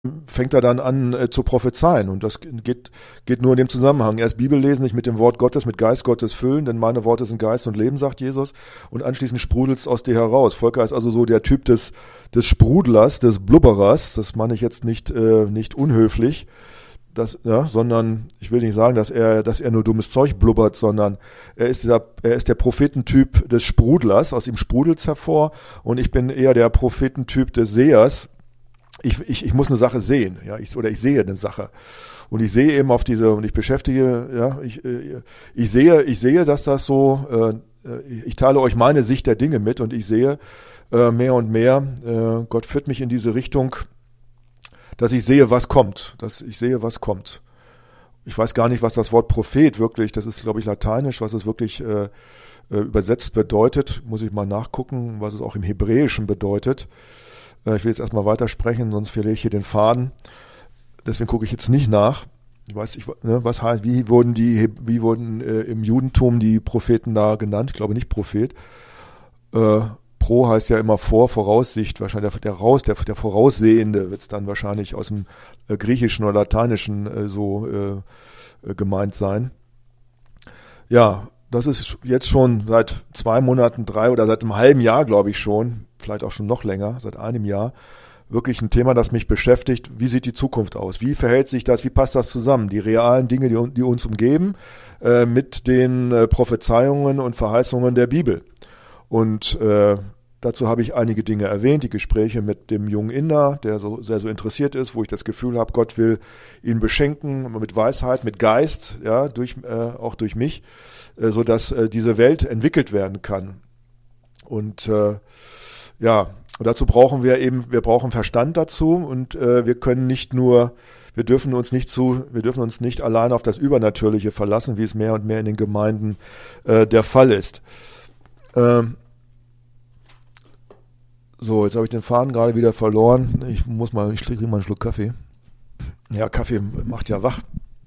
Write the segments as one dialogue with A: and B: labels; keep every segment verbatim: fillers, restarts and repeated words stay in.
A: fängt er dann an äh, zu prophezeien. Und das geht, geht nur in dem Zusammenhang. Erst Bibel lesen, nicht mit dem Wort Gottes, mit Geist Gottes füllen, denn meine Worte sind Geist und Leben, sagt Jesus. Und anschließend sprudelt's aus dir heraus. Volker ist also so der Typ des, des Sprudlers, des Blubberers. Das meine ich jetzt nicht, äh, nicht unhöflich. Das, ja, sondern ich will nicht sagen, dass er, dass er nur dummes Zeug blubbert, sondern er ist der, er ist der Prophetentyp des Sprudlers. Aus ihm sprudelt's hervor. Und ich bin eher der Prophetentyp des Sehers. Ich, ich, ich muss eine Sache sehen, ja, ich, oder ich sehe eine Sache. Und ich sehe eben auf diese, und ich beschäftige, ja, ich, ich sehe, ich sehe, dass das so, äh, ich teile euch meine Sicht der Dinge mit und ich sehe äh, mehr und mehr, äh, Gott führt mich in diese Richtung, dass ich sehe, was kommt, dass ich sehe, was kommt. Ich weiß gar nicht, was das Wort Prophet wirklich, das ist, glaube ich, lateinisch, was es wirklich äh, übersetzt bedeutet, muss ich mal nachgucken, was es auch im Hebräischen bedeutet. Ich will jetzt erstmal weitersprechen, sonst verliere ich hier den Faden. Deswegen gucke ich jetzt nicht nach. Ich weiß, ich, ne, was heißt, wie wurden die, wie wurden äh, im Judentum die Propheten da genannt? Ich glaube nicht Prophet. Äh, Pro heißt ja immer vor, Voraussicht, wahrscheinlich der, der Raus, der, der Voraussehende wird es dann wahrscheinlich aus dem äh, Griechischen oder Lateinischen äh, so äh, äh, gemeint sein. Ja, das ist jetzt schon seit zwei Monaten, drei oder seit einem halben Jahr, glaube ich schon, vielleicht auch schon noch länger, seit einem Jahr, wirklich ein Thema, das mich beschäftigt. Wie sieht die Zukunft aus? Wie verhält sich das? Wie passt das zusammen? Die realen Dinge, die, die uns umgeben, äh, mit den äh, Prophezeiungen und Verheißungen der Bibel. Und äh, dazu habe ich einige Dinge erwähnt, die Gespräche mit dem jungen Inder, der so sehr so interessiert ist, wo ich das Gefühl habe, Gott will ihn beschenken mit Weisheit, mit Geist, ja, durch äh, auch durch mich, äh, so dass äh, diese Welt entwickelt werden kann. Und äh, ja, und dazu brauchen wir eben, wir brauchen Verstand dazu und äh, wir können nicht nur, wir dürfen uns nicht zu, wir dürfen uns nicht allein auf das Übernatürliche verlassen, wie es mehr und mehr in den Gemeinden äh, der Fall ist. Ähm, so, jetzt habe ich den Faden gerade wieder verloren. Ich muss mal, ich trinke mal einen Schluck Kaffee. Ja, Kaffee macht ja wach.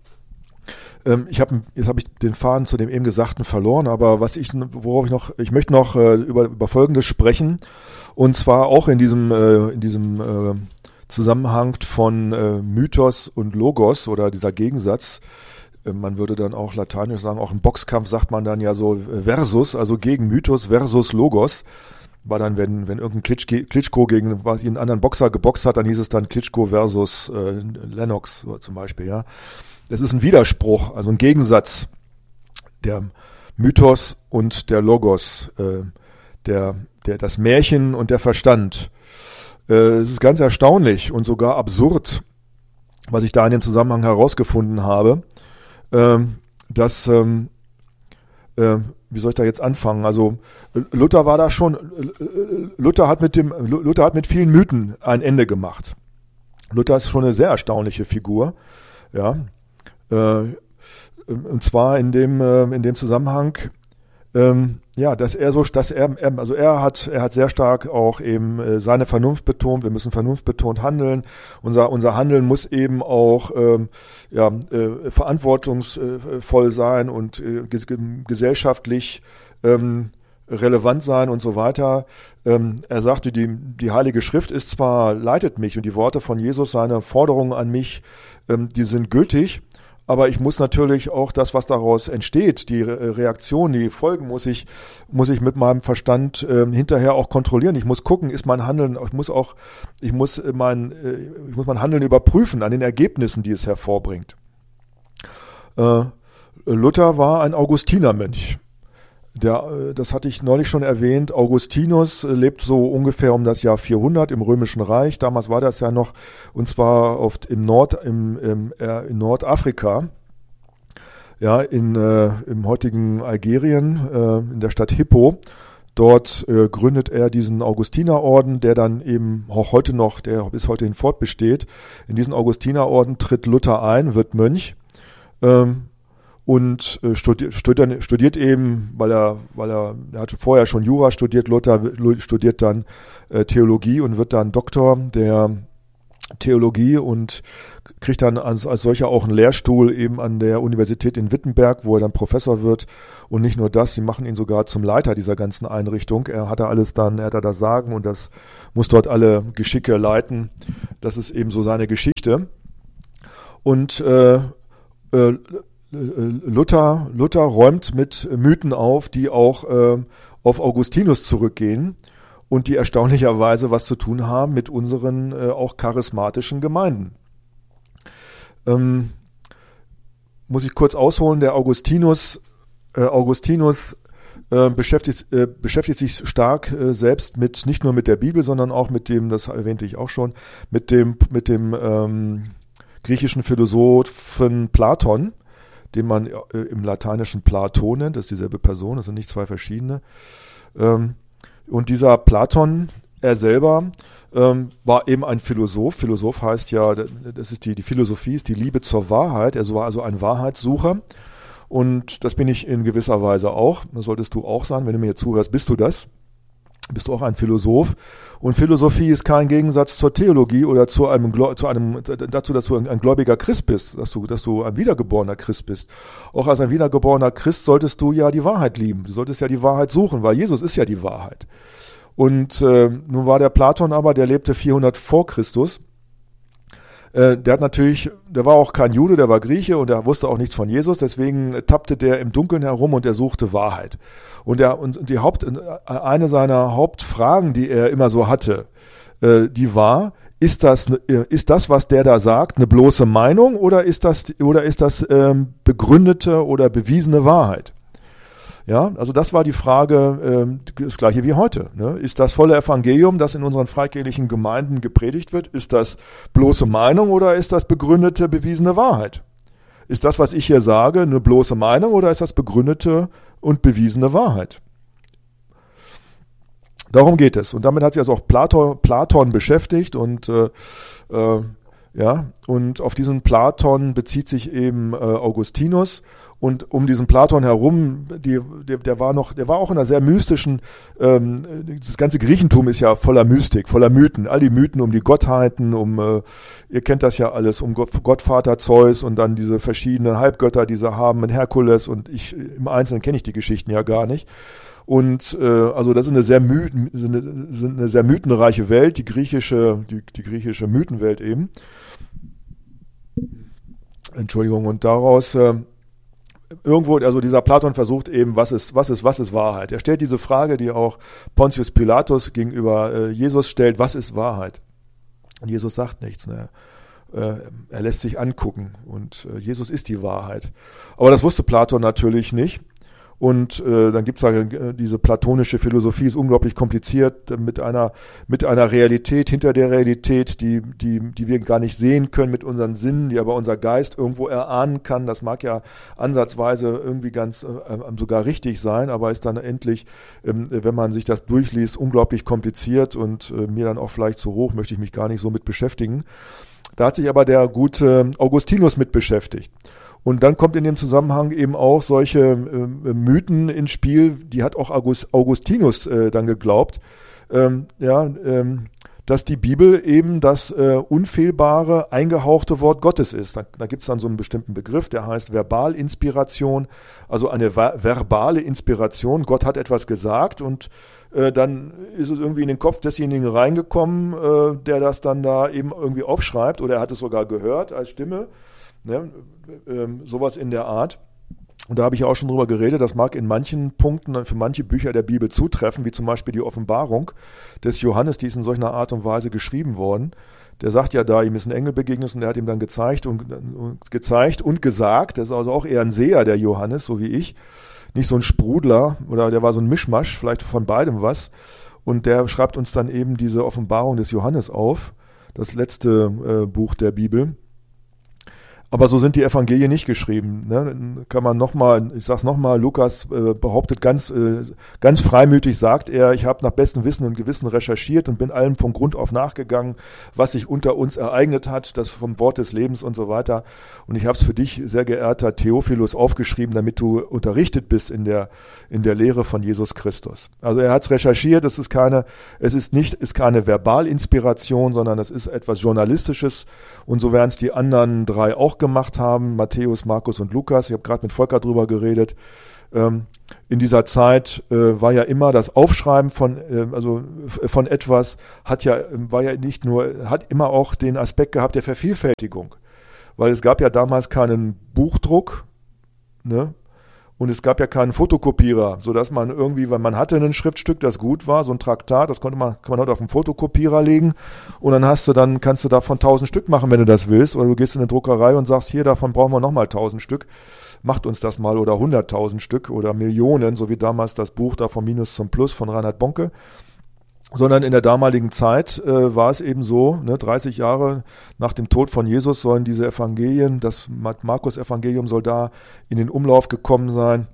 A: Ähm, ich habe, jetzt habe ich den Faden zu dem eben Gesagten verloren, aber was ich, worauf ich noch, ich möchte noch äh, über, über Folgendes sprechen. Und zwar auch in diesem, äh, in diesem äh, Zusammenhang von äh, Mythos und Logos oder dieser Gegensatz. Äh, man würde dann auch lateinisch sagen, auch im Boxkampf sagt man dann ja so äh, Versus, also gegen Mythos versus Logos. War dann, wenn, wenn irgendein Klitschko, Klitschko gegen einen anderen Boxer geboxt hat, dann hieß es dann Klitschko versus äh, Lennox so zum Beispiel, ja. Das ist ein Widerspruch, also ein Gegensatz. Der Mythos und der Logos, äh, der Der, das Märchen und der Verstand. Äh, es ist ganz erstaunlich und sogar absurd, was ich da in dem Zusammenhang herausgefunden habe, äh, dass, ähm, äh, wie soll ich da jetzt anfangen? Also Luther war da schon, Luther hat mit dem, Luther hat mit vielen Mythen ein Ende gemacht. Luther ist schon eine sehr erstaunliche Figur, ja. Äh, und zwar in dem, äh, in dem Zusammenhang, Ähm, ja, dass er so, dass er, er, also er hat, er hat sehr stark auch eben äh, seine Vernunft betont. Wir müssen vernunftbetont handeln. Unser, unser Handeln muss eben auch ähm, ja, äh, verantwortungsvoll sein und äh, ges gesellschaftlich ähm, relevant sein und so weiter. Ähm, er sagte, die, die Heilige Schrift ist zwar, leitet mich und die Worte von Jesus, seine Forderungen an mich, ähm, die sind gültig. Aber ich muss natürlich auch das, was daraus entsteht, die Reaktion, die Folgen, muss ich, muss ich mit meinem Verstand äh, hinterher auch kontrollieren. Ich muss gucken, ist mein Handeln, ich muss auch, ich muss mein, äh, ich muss mein Handeln überprüfen an den Ergebnissen, die es hervorbringt. Äh, Luther war ein Augustinermönch. Der, das hatte ich neulich schon erwähnt, Augustinus lebt so ungefähr um das Jahr vierhundert im Römischen Reich. Damals war das ja noch, und zwar oft im Nord, im, im, äh, in Nordafrika, ja, in, äh, im heutigen Algerien, äh, in der Stadt Hippo. Dort äh, gründet er diesen Augustinerorden, der dann eben auch heute noch, der bis heute hin fortbesteht. In diesen Augustinerorden tritt Luther ein, wird Mönch. Ähm, und äh, studiert, studiert, studiert eben, weil er, weil er, er hatte vorher schon Jura studiert, Luther studiert dann äh, Theologie und wird dann Doktor der Theologie und kriegt dann als, als solcher auch einen Lehrstuhl eben an der Universität in Wittenberg, wo er dann Professor wird. Und nicht nur das, sie machen ihn sogar zum Leiter dieser ganzen Einrichtung. Er hat da alles dann, er hat da das Sagen und das muss dort alle Geschicke leiten. Das ist eben so seine Geschichte. Und äh, äh, Luther, Luther räumt mit Mythen auf, die auch äh, auf Augustinus zurückgehen und die erstaunlicherweise was zu tun haben mit unseren äh, auch charismatischen Gemeinden. Ähm, muss ich kurz ausholen, der Augustinus, äh, Augustinus äh, beschäftigt, äh, beschäftigt sich stark äh, selbst mit, nicht nur mit der Bibel, sondern auch mit dem, das erwähnte ich auch schon, mit dem, mit dem ähm, griechischen Philosophen Platon, den man äh, im Lateinischen Platon nennt, das ist dieselbe Person, das sind nicht zwei verschiedene. Ähm, und dieser Platon, er selber, ähm, war eben ein Philosoph. Philosoph heißt ja, das ist die, die Philosophie ist die Liebe zur Wahrheit. Er war also ein Wahrheitssucher. Und das bin ich in gewisser Weise auch. Das solltest du auch sein. Wenn du mir hier zuhörst, bist du das. Bist du auch ein Philosoph. Und Philosophie ist kein Gegensatz zur Theologie oder zu einem, zu einem, dazu, dass du ein gläubiger Christ bist, dass du, dass du ein wiedergeborener Christ bist. Auch als ein wiedergeborener Christ solltest du ja die Wahrheit lieben. Du solltest ja die Wahrheit suchen, weil Jesus ist ja die Wahrheit. Und äh, nun war der Platon aber, der lebte vierhundert vor Christus. Äh, der hat natürlich, der war auch kein Jude, der war Grieche und der wusste auch nichts von Jesus. Deswegen tappte der im Dunkeln herum und er suchte Wahrheit. Und er und die Haupt eine seiner Hauptfragen, die er immer so hatte, äh, die war: Ist das ist das, was der da sagt, eine bloße Meinung oder ist das oder ist das ähm, begründete oder bewiesene Wahrheit? Ja, also das war die Frage, ähm, das gleiche wie heute. Ne? Ist das volle Evangelium, das in unseren freikirchlichen Gemeinden gepredigt wird, ist das bloße Meinung oder ist das begründete, bewiesene Wahrheit? Ist das, was ich hier sage, eine bloße Meinung oder ist das begründete und bewiesene Wahrheit? Darum geht es. Und damit hat sich also auch Platon, Platon beschäftigt und äh, äh, ja, und auf diesen Platon bezieht sich eben äh, Augustinus. Und um diesen Platon herum, die, der, der war noch, der war auch in einer sehr mystischen, ähm, das ganze Griechentum ist ja voller Mystik, voller Mythen, all die Mythen um die Gottheiten, um, äh, ihr kennt das ja alles, um Gott, Gottvater Zeus und dann diese verschiedenen Halbgötter, die sie haben, in Herkules und ich, im Einzelnen kenne ich die Geschichten ja gar nicht. Und äh, also das ist eine sehr, my, eine, eine sehr mythenreiche Welt, die griechische, die, die griechische Mythenwelt eben. Entschuldigung, und daraus äh, irgendwo, also dieser Platon versucht eben, was ist, was ist, was ist Wahrheit? Er stellt diese Frage, die auch Pontius Pilatus gegenüber äh, Jesus stellt: Was ist Wahrheit? Und Jesus sagt nichts. Ne? Äh, er lässt sich angucken und äh, Jesus ist die Wahrheit. Aber das wusste Platon natürlich nicht. Und äh, dann gibt's halt, äh, diese platonische Philosophie ist unglaublich kompliziert äh, mit einer mit einer Realität hinter der Realität, die die die wir gar nicht sehen können mit unseren Sinnen, die aber unser Geist irgendwo erahnen kann. Das mag ja ansatzweise irgendwie ganz äh, sogar richtig sein, aber ist dann endlich, ähm, wenn man sich das durchliest, unglaublich kompliziert und äh, mir dann auch vielleicht zu hoch, möchte ich mich gar nicht so mit beschäftigen. Da hat sich aber der gute Augustinus mit beschäftigt. Und dann kommt in dem Zusammenhang eben auch solche äh, Mythen ins Spiel, die hat auch August, Augustinus äh, dann geglaubt, ähm, ja, ähm, dass die Bibel eben das äh, unfehlbare, eingehauchte Wort Gottes ist. Da, da gibt es dann so einen bestimmten Begriff, der heißt Verbalinspiration, also eine ver- verbale Inspiration. Gott hat etwas gesagt und äh, dann ist es irgendwie in den Kopf desjenigen reingekommen, äh, der das dann da eben irgendwie aufschreibt, oder er hat es sogar gehört als Stimme. Ne, ähm, sowas in der Art. Und da habe ich ja auch schon drüber geredet, das mag in manchen Punkten für manche Bücher der Bibel zutreffen, wie zum Beispiel die Offenbarung des Johannes, die ist in solcher Art und Weise geschrieben worden. Der sagt ja da, ihm ist ein Engel begegnet und der hat ihm dann gezeigt und, und gezeigt und gesagt, das ist also auch eher ein Seher, der Johannes, so wie ich, nicht so ein Sprudler, oder der war so ein Mischmasch, vielleicht von beidem was. Und der schreibt uns dann eben diese Offenbarung des Johannes auf, das letzte äh, Buch der Bibel. Aber so sind die Evangelien nicht geschrieben. Ne? Kann man nochmal, ich sag's nochmal, Lukas äh, behauptet ganz, äh, ganz freimütig, sagt er, ich habe nach bestem Wissen und Gewissen recherchiert und bin allem von Grund auf nachgegangen, was sich unter uns ereignet hat, das vom Wort des Lebens und so weiter. Und ich habe es für dich, sehr geehrter Theophilus, aufgeschrieben, damit du unterrichtet bist in der, in der Lehre von Jesus Christus. Also er hat es recherchiert, es ist keine, es ist nicht, ist keine Verbalinspiration, sondern es ist etwas Journalistisches. Und so werden es die anderen drei auch gemacht haben, Matthäus, Markus und Lukas. Ich habe gerade mit Volker drüber geredet. Ähm, in dieser Zeit äh, war ja immer das Aufschreiben von, äh, also von etwas, hat ja, war ja nicht nur, hat immer auch den Aspekt gehabt der Vervielfältigung. Weil es gab ja damals keinen Buchdruck, ne? Und es gab ja keinen Fotokopierer, sodass man irgendwie, weil man hatte ein Schriftstück, das gut war, so ein Traktat, das konnte man, kann man heute auf einen Fotokopierer legen und dann hast du dann, kannst du davon tausend Stück machen, wenn du das willst, oder du gehst in eine Druckerei und sagst, hier, davon brauchen wir nochmal tausend Stück, macht uns das mal, oder hunderttausend Stück oder Millionen, so wie damals das Buch da vom Minus zum Plus von Reinhard Bonke. Sondern in der damaligen Zeit äh, war es eben so, ne, dreißig Jahre nach dem Tod von Jesus sollen diese Evangelien, das Markus-Evangelium soll da in den Umlauf gekommen sein.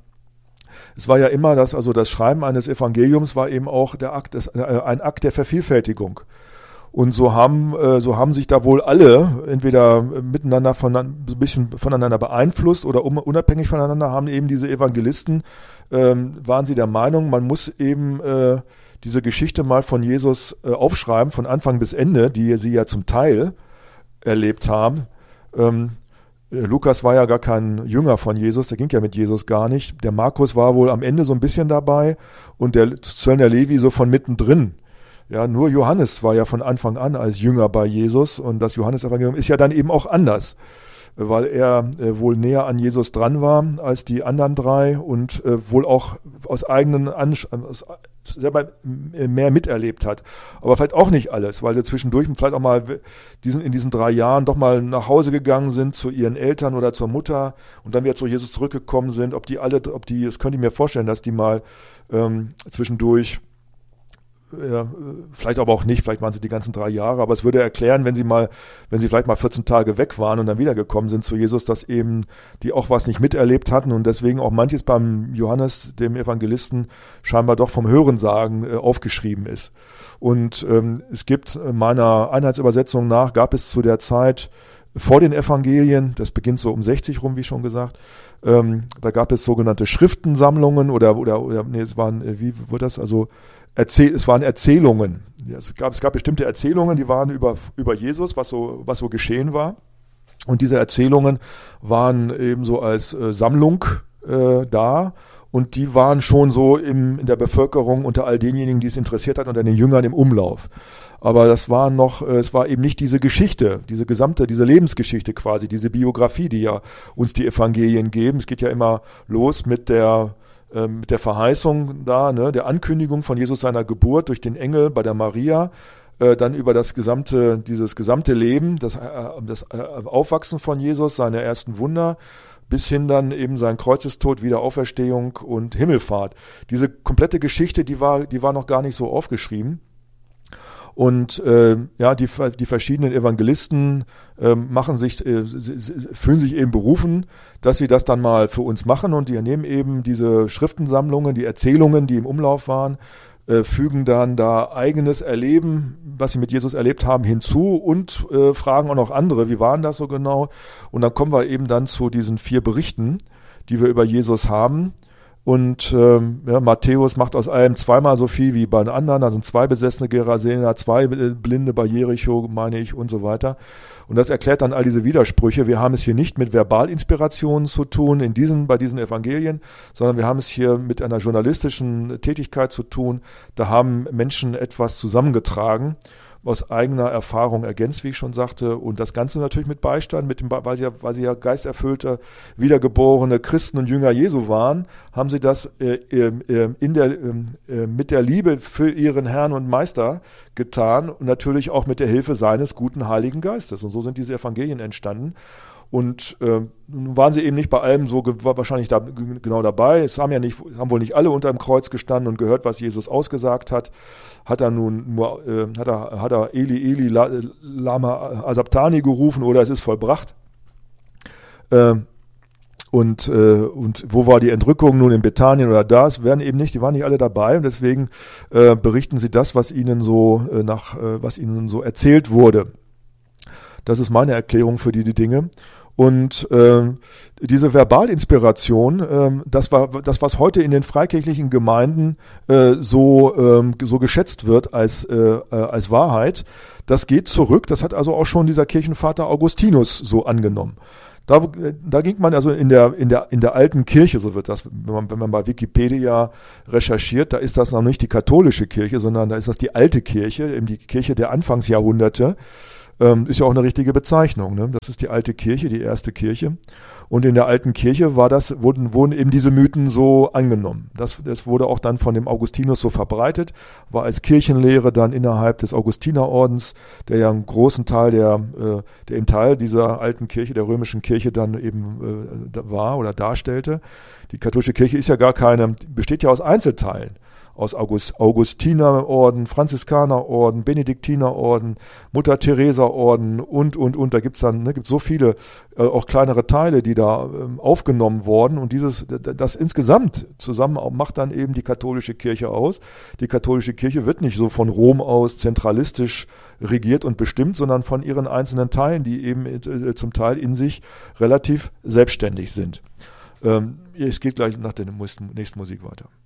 A: Es war ja immer das, also das Schreiben eines Evangeliums war eben auch der Akt des, äh, ein Akt der Vervielfältigung. Und so haben, äh, so haben sich da wohl alle entweder miteinander von, ein bisschen voneinander beeinflusst oder um, unabhängig voneinander haben eben diese Evangelisten, ähm, waren sie der Meinung, man muss eben äh, diese Geschichte mal von Jesus äh, aufschreiben, von Anfang bis Ende, die sie ja zum Teil erlebt haben. Ähm, äh, Lukas war ja gar kein Jünger von Jesus, der ging ja mit Jesus gar nicht. Der Markus war wohl am Ende so ein bisschen dabei und der Zöllner Levi so von mittendrin. Ja, nur Johannes war ja von Anfang an als Jünger bei Jesus und das Johannesevangelium ist ja dann eben auch anders, weil er äh, wohl näher an Jesus dran war als die anderen drei und äh, wohl auch aus eigenen Ansch- aus, selber mehr miterlebt hat. Aber vielleicht auch nicht alles, weil sie zwischendurch vielleicht auch mal diesen, in diesen drei Jahren doch mal nach Hause gegangen sind zu ihren Eltern oder zur Mutter und dann wieder zu Jesus zurückgekommen sind. Ob die alle, ob die, das könnte ich mir vorstellen, dass die mal ähm, zwischendurch ja, vielleicht aber auch nicht, vielleicht waren sie die ganzen drei Jahre, aber es würde erklären, wenn sie mal, wenn sie vielleicht mal vierzehn Tage weg waren und dann wiedergekommen sind zu Jesus, dass eben die auch was nicht miterlebt hatten und deswegen auch manches beim Johannes, dem Evangelisten, scheinbar doch vom Hörensagen äh, aufgeschrieben ist. Und ähm, es gibt meiner Einheitsübersetzung nach, gab es zu der Zeit vor den Evangelien, das beginnt so um sechzig rum, wie schon gesagt, ähm, da gab es sogenannte Schriftensammlungen oder, oder, oder nee, es waren, äh, wie wurde das, also Erzähl, es waren Erzählungen. Ja, es gab, es gab bestimmte Erzählungen, die waren über, über Jesus, was so, was so geschehen war. Und diese Erzählungen waren eben so als äh, Sammlung äh, da. Und die waren schon so im, in der Bevölkerung unter all denjenigen, die es interessiert hat, unter den Jüngern im Umlauf. Aber das war noch, äh, es war eben nicht diese Geschichte, diese gesamte, diese Lebensgeschichte quasi, diese Biografie, die ja uns die Evangelien geben. Es geht ja immer los mit der mit der Verheißung da, ne, der Ankündigung von Jesus seiner Geburt durch den Engel bei der Maria, äh, dann über das gesamte, dieses gesamte Leben, das, äh, das äh, Aufwachsen von Jesus, seine ersten Wunder, bis hin dann eben sein Kreuzestod, Wiederauferstehung und Himmelfahrt. Diese komplette Geschichte, die war, die war noch gar nicht so aufgeschrieben. Und äh, ja, die, die verschiedenen Evangelisten äh, machen sich, äh, fühlen sich eben berufen, dass sie das dann mal für uns machen und die nehmen eben diese Schriftensammlungen, die Erzählungen, die im Umlauf waren, äh, fügen dann da eigenes Erleben, was sie mit Jesus erlebt haben, hinzu und äh, fragen auch noch andere, wie waren das so genau? Und dann kommen wir eben dann zu diesen vier Berichten, die wir über Jesus haben. Und ähm, ja, Matthäus macht aus allem zweimal so viel wie bei den anderen. Da sind zwei besessene Gerasener, zwei Blinde bei Jericho, meine ich, und so weiter. Und das erklärt dann all diese Widersprüche. Wir haben es hier nicht mit Verbalinspirationen zu tun in diesen, bei diesen Evangelien, sondern wir haben es hier mit einer journalistischen Tätigkeit zu tun. Da haben Menschen etwas zusammengetragen, aus eigener Erfahrung ergänzt, wie ich schon sagte, und das Ganze natürlich mit Beistand, mit dem, weil sie ja, weil sie ja geisterfüllte, wiedergeborene Christen und Jünger Jesu waren, haben sie das äh, äh, in der, äh, mit der Liebe für ihren Herrn und Meister getan und natürlich auch mit der Hilfe seines guten Heiligen Geistes. Und so sind diese Evangelien entstanden. Und äh, nun waren sie eben nicht bei allem so ge- wahrscheinlich da, g- genau dabei. Es haben ja nicht, haben wohl nicht alle unter dem Kreuz gestanden und gehört, was Jesus ausgesagt hat. Hat er nun nur, äh, hat er, hat er Eli, Eli, la, Lama Asabtani gerufen oder es ist vollbracht. Äh, Und, äh, und wo war die Entrückung nun in Bethanien oder da? Es werden eben nicht, die waren nicht alle dabei und deswegen äh, berichten sie das, was ihnen so äh, nach, äh, was ihnen so erzählt wurde. Das ist meine Erklärung für die, die Dinge. Und äh, diese Verbalinspiration, äh, das war das, was heute in den freikirchlichen Gemeinden äh, so äh, so geschätzt wird als äh, als Wahrheit, das geht zurück. Das hat also auch schon dieser Kirchenvater Augustinus so angenommen. Da, da ging man also in der, in der, in der alten Kirche, so wird das, wenn man, wenn man bei Wikipedia recherchiert, da ist das noch nicht die katholische Kirche, sondern da ist das die alte Kirche, eben die Kirche der Anfangsjahrhunderte, ähm, ist ja auch eine richtige Bezeichnung, ne? Das ist die alte Kirche, die erste Kirche. Und in der alten Kirche war das, wurden, wurden eben diese Mythen so angenommen. Das, das wurde auch dann von dem Augustinus so verbreitet, war als Kirchenlehre dann innerhalb des Augustinerordens, der ja einen großen Teil der, äh, der im Teil dieser alten Kirche, der römischen Kirche dann eben äh, war oder darstellte. Die katholische Kirche ist ja gar keine, besteht ja aus Einzelteilen. Aus August, Augustinerorden, Franziskanerorden, Benediktinerorden, Mutter-Theresa-Orden und, und, und. Da gibt's dann, ne, gibt's so viele, äh, auch kleinere Teile, die da ähm, aufgenommen wurden. Und dieses, das insgesamt zusammen macht dann eben die katholische Kirche aus. Die katholische Kirche wird nicht so von Rom aus zentralistisch regiert und bestimmt, sondern von ihren einzelnen Teilen, die eben äh, zum Teil in sich relativ selbstständig sind. Ähm, es geht gleich nach der nächsten Musik weiter.